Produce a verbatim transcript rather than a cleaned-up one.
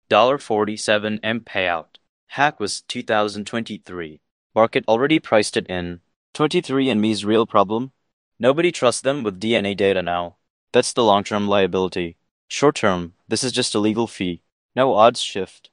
forty-seven M payout. Hack was two thousand twenty-three. Market already priced it in. twenty-three and me's real problem? Nobody trusts them with D N A data now. That's the long-term liability. Short-term, this is just a legal fee. No odds shift.